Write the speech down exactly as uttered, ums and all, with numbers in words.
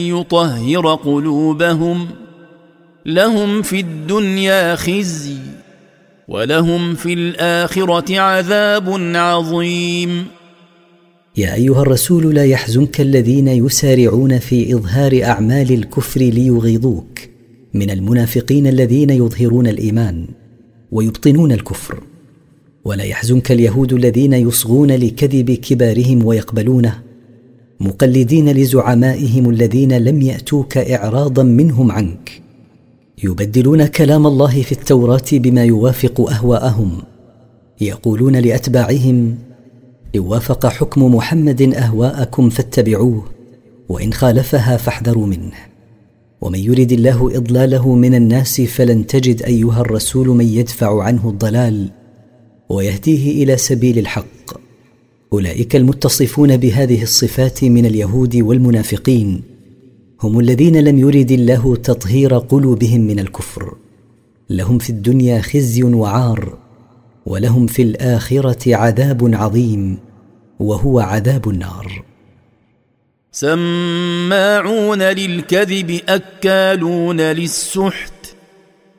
يطهر قلوبهم لهم في الدنيا خزي ولهم في الآخرة عذاب عظيم. يا أيها الرسول لا يحزنك الذين يسارعون في إظهار أعمال الكفر ليغيظوك من المنافقين الذين يظهرون الإيمان ويبطنون الكفر، ولا يحزنك اليهود الذين يصغون لكذب كبارهم ويقبلونه مقلدين لزعمائهم الذين لم يأتوك إعراضا منهم عنك، يبدلون كلام الله في التوراة بما يوافق أهواءهم، يقولون لأتباعهم إن وافق حكم محمد أهواءكم فاتبعوه وإن خالفها فاحذروا منه. ومن يرد الله إضلاله من الناس فلن تجد أيها الرسول من يدفع عنه الضلال ويهديه إلى سبيل الحق. أولئك المتصفون بهذه الصفات من اليهود والمنافقين هم الذين لم يرد الله تطهير قلوبهم من الكفر، لهم في الدنيا خزي وعار ولهم في الآخرة عذاب عظيم وهو عذاب النار. سماعون للكذب أكالون للسحت